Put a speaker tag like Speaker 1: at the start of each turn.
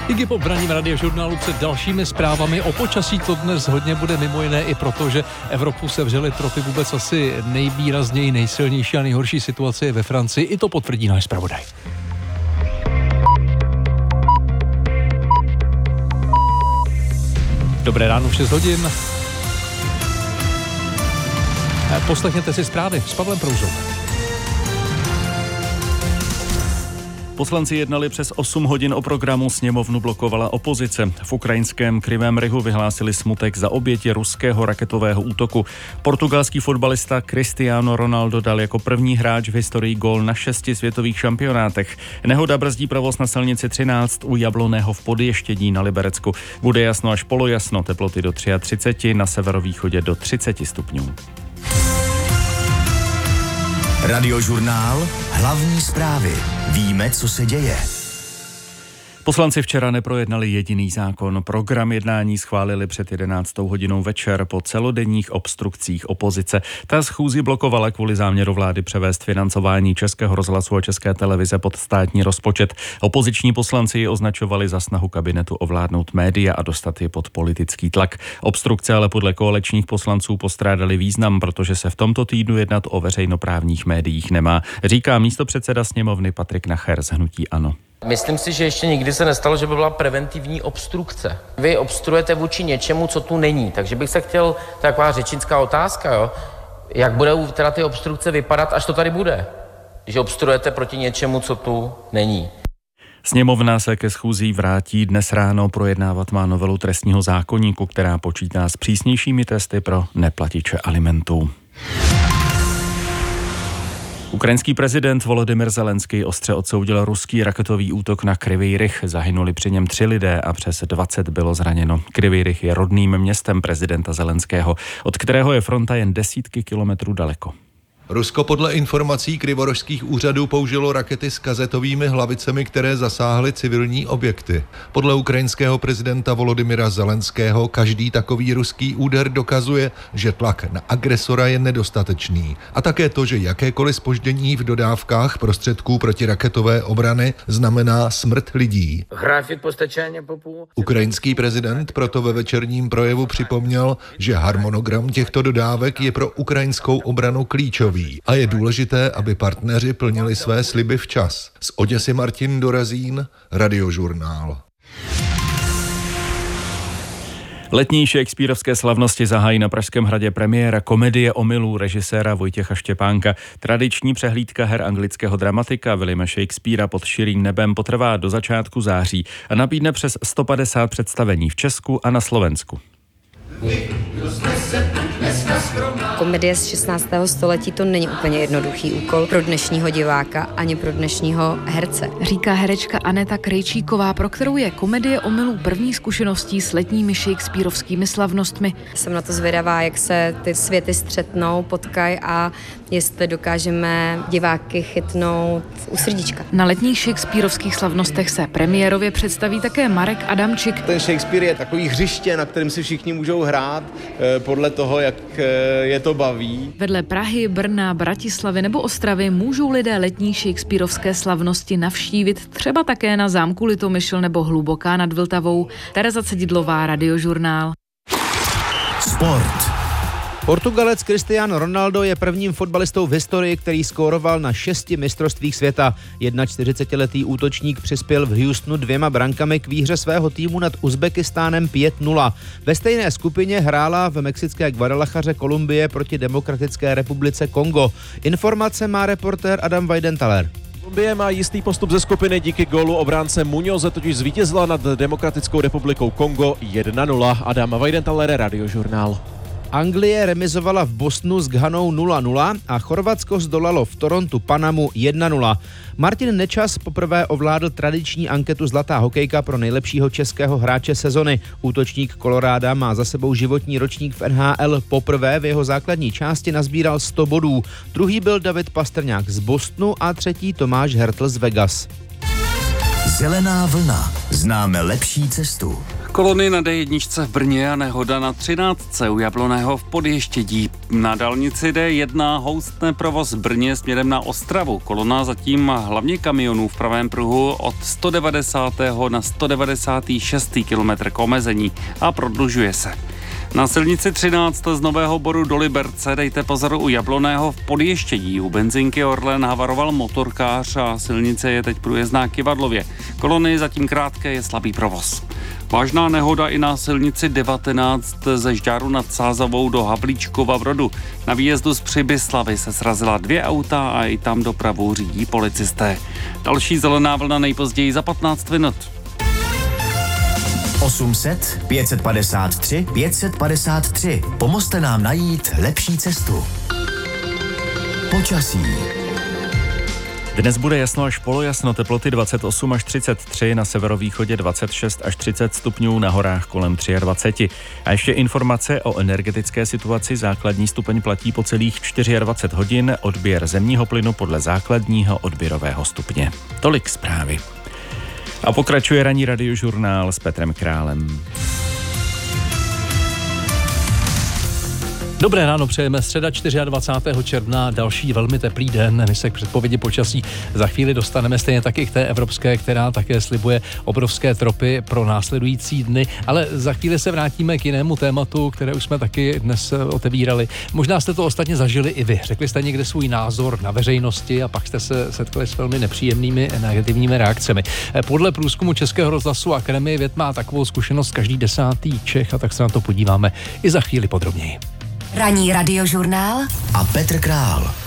Speaker 1: Iggy Pop v ranním radiožurnálu před dalšími zprávami. O počasí to dnes hodně bude mimo jiné i proto, že Evropu sevřely tropy vůbec asi nejvýrazněji, nejsilnější a nejhorší situace je ve Francii. I to potvrdí náš zpravodaj. Dobré ráno, 6 hodin. Poslechněte si zprávy s Pavlem Prouzou.
Speaker 2: Poslanci jednali přes 8 hodin o programu, sněmovnu blokovala opozice. V ukrajinském Krivém Rihu vyhlásili smutek za oběti ruského raketového útoku. Portugalský fotbalista Cristiano Ronaldo dal jako první hráč v historii gól na 6 světových šampionátech. Nehoda brzdí provoz na silnici 13 u Jabloného v Podještědí na Liberecku. Bude jasno až polojasno, teploty do 33, na severovýchodě do 30 stupňů.
Speaker 3: Radiožurnál, hlavní zprávy. Víme, co se děje.
Speaker 2: Poslanci včera neprojednali jediný zákon. Program jednání schválili před 11. hodinou večer po celodenních obstrukcích opozice. Ta schůzi blokovala kvůli záměru vlády převést financování Českého rozhlasu a České televize pod státní rozpočet. Opoziční poslanci ji označovali za snahu kabinetu ovládnout média a dostat je pod politický tlak. Obstrukce ale podle koaličních poslanců postrádaly význam, protože se v tomto týdnu jednat o veřejnoprávních médiích nemá, říká místopředseda sněmovny Patrik Nacher z hnutí ANO.
Speaker 4: Myslím si, že ještě nikdy se nestalo, že by byla preventivní obstrukce. Vy obstruujete vůči něčemu, co tu není. Takže bych se chtěl, taková řečnická otázka, jo? Jak budou teda ty obstrukce vypadat, až to tady bude? Že obstruujete proti něčemu, co tu není.
Speaker 2: Sněmovna se ke schůzí vrátí dnes ráno, projednávat má novelu trestního zákoníku, která počítá s přísnějšími tresty pro neplatiče alimentů. Ukrajinský prezident Volodymyr Zelenský ostře odsoudil ruský raketový útok na Kryvý Rih. Zahynuli při něm 3 lidé a přes 20 bylo zraněno. Kryvý Rih je rodným městem prezidenta Zelenského, od kterého je fronta jen desítky kilometrů daleko.
Speaker 5: Rusko podle informací krivorožských úřadů použilo rakety s kazetovými hlavicemi, které zasáhly civilní objekty. Podle ukrajinského prezidenta Volodymyra Zelenského každý takový ruský úder dokazuje, že tlak na agresora je nedostatečný. A také to, že jakékoliv zpoždění v dodávkách prostředků protiraketové obrany znamená smrt lidí. Ukrajinský prezident proto ve večerním projevu připomněl, že harmonogram těchto dodávek je pro ukrajinskou obranu klíčový. A je důležité, aby partneři plnili své sliby včas. Z Oděsy Martin Dorazín, Radiožurnál.
Speaker 2: Letní shakespearovské slavnosti zahájí na Pražském hradě premiéra komedie Omylů režiséra Vojtěcha Štěpánka. Tradiční přehlídka her anglického dramatika Williama Shakespearea pod širým nebem potrvá do začátku září a nabídne přes 150 představení v Česku a na Slovensku.
Speaker 6: Komedie z 16. století to není úplně jednoduchý úkol pro dnešního diváka ani pro dnešního herce.
Speaker 7: Říká herečka Aneta Krejčíková, pro kterou je komedie Omylů první zkušeností s letními shakespearovskými slavnostmi.
Speaker 6: Jsem na to zvědavá, jak se ty světy střetnou, potkají a jestli dokážeme diváky chytnout u srdíčka.
Speaker 7: Na letních shakespearovských slavnostech se premiérově představí také Marek Adamčik.
Speaker 8: Ten Shakespeare je takový hřiště, na kterém si všichni můžou hrát podle toho, jak je to baví.
Speaker 7: Vedle Prahy, Brna, Bratislavy nebo Ostravy můžou lidé letní shakespearovské slavnosti navštívit třeba také na zámku Litomyšl nebo Hluboká nad Vltavou. Tereza Cedidlová, Radiožurnál.
Speaker 3: Sport.
Speaker 9: Portugalec Cristiano Ronaldo je prvním fotbalistou v historii, který skóroval na 6 mistrovstvích světa. 41letý útočník přispěl v Houstonu 2 brankami k výhře svého týmu nad Uzbekistánem 5-0. Ve stejné skupině hrála v mexické Guadalajaře Kolumbie proti Demokratické republice Kongo. Informace má reportér Adam Weidenthaler.
Speaker 10: Kolumbie má jistý postup ze skupiny díky gólu obránce Muñoze, totiž zvítězila nad Demokratickou republikou Kongo 1-0. Adam Weidenthaler, Radiožurnál.
Speaker 9: Anglie remizovala v Bostonu s Ghanou 0-0 a Chorvatsko zdolalo v Torontu Panamu 1-0. Martin Nečas poprvé ovládl tradiční anketu Zlatá hokejka pro nejlepšího českého hráče sezony. Útočník Koloráda má za sebou životní ročník v NHL. Poprvé v jeho základní části nazbíral 100 bodů. Druhý byl David Pastrňák z Bostonu a třetí Tomáš Hertl z Vegas.
Speaker 3: Zelená vlna. Známe lepší cestu.
Speaker 11: Kolony na D1 v Brně a nehoda na 13 u Jabloného v Podještědí. Na dálnici D1 houstne provoz v Brně směrem na Ostravu. Kolona zatím hlavně kamionů v pravém pruhu od 190. na 196. kilometr k omezení a prodlužuje se. Na silnici 13 z Nového Boru do Liberce dejte pozor u Jabloného v Podještědí. U benzinky Orlen havaroval motorkář a silnice je teď průjezdná k Ivadlově. Kolony zatím krátké, je slabý provoz. Vážná nehoda i na silnici 19 ze Žďáru nad Sázavou do Havlíčkova Brodu. Na výjezdu z Přibyslavy se srazila 2 auta a i tam dopravu řídí policisté. Další zelená vlna nejpozději za 15 minut.
Speaker 3: 800 553 553. Pomozte nám najít lepší cestu. Počasí.
Speaker 2: Dnes bude jasno až polojasno, teploty 28 až 33, na severovýchodě 26 až 30 stupňů, na horách kolem 23. A ještě informace o energetické situaci. Základní stupeň platí po celých 24 hodin, odběr zemního plynu podle základního odběrového stupně. Tolik zprávy. A pokračuje ranní radiožurnál s Petrem Králem.
Speaker 1: Dobré ráno, přejeme středa 24. června, další velmi teplý den. My se k předpovědi počasí za chvíli dostaneme, stejně taky k té evropské, která také slibuje obrovské tropy pro následující dny, ale za chvíli se vrátíme k jinému tématu, které už jsme taky dnes otevírali. Možná jste to ostatně zažili i vy. Řekli jste někde svůj názor na veřejnosti a pak jste se setkali s velmi nepříjemnými negativními reakcemi. Podle průzkumu Českého rozhlasu Akademie věd má takovou zkušenost každý 10. Čech, a tak se na to podíváme i za chvíli podrobněji.
Speaker 3: Ranní radiožurnál a Petr Král.